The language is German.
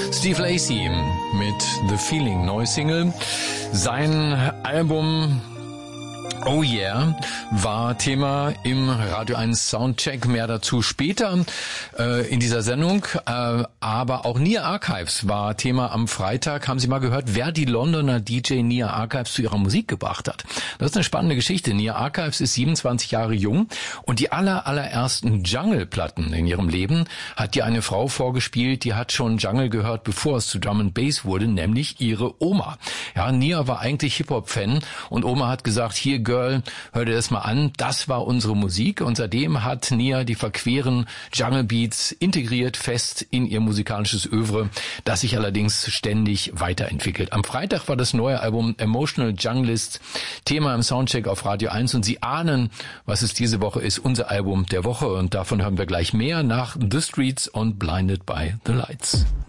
Steve Lacy mit The Feeling, neue Single. Sein Album Oh Yeah war Thema im Radio 1 Soundcheck, mehr dazu später in dieser Sendung, aber auch Nia Archives war Thema am Freitag. Haben Sie mal gehört, wer die Londoner DJ Nia Archives zu ihrer Musik gebracht hat? Das ist eine spannende Geschichte. Nia Archives ist 27 Jahre jung und die allerersten Jungle-Platten in ihrem Leben hat ihr eine Frau vorgespielt, die hat schon Jungle gehört, bevor es zu Drum and Bass wurde, nämlich ihre Oma. Ja, Nia war eigentlich Hip-Hop-Fan und Oma hat gesagt, hier Girl, hör dir das mal an, das war unsere Musik und seitdem hat Nia die verqueren Jungle Beats integriert fest in ihr musikalisches Övre, das sich allerdings ständig weiterentwickelt. Am Freitag war das neue Album Emotional Junglist Thema im Soundcheck auf Radio 1 und Sie ahnen, was es diese Woche ist, unser Album der Woche und davon hören wir gleich mehr nach The Streets und Blinded by the Lights.